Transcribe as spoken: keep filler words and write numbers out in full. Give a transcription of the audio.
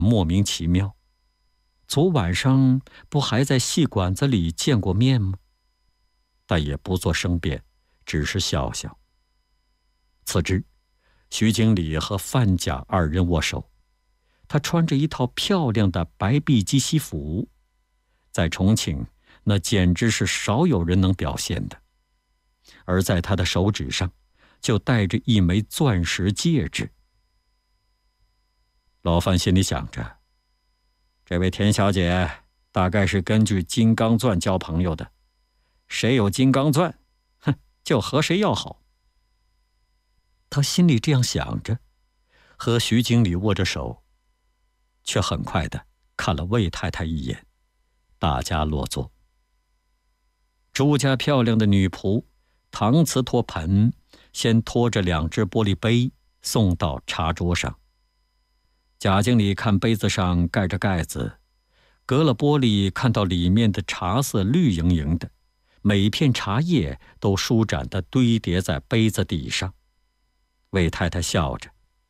莫名其妙。昨晚上不还在戏馆子里见过面吗？但也不做声辩，只是笑笑。次之，徐经理和范甲二人握手，他穿着一套漂亮的白碧鸡西服，在重庆那简直是少有人能表现的。而在他的手指上就戴着一枚钻石戒指。老范心里想着，这位田小姐大概是根据金刚钻交朋友的，谁有金刚钻，哼，就和谁要好。他心里这样想着，和徐经理握着手，却很快的看了魏太太一眼，大家落座。朱家漂亮的女仆搪瓷托盆，先拖着两只玻璃杯送到茶桌上。贾经理看杯子上盖着盖子，隔了玻璃看到里面的茶色绿莹莹的，每片茶叶都舒展地堆叠在杯子底上。魏太太笑着，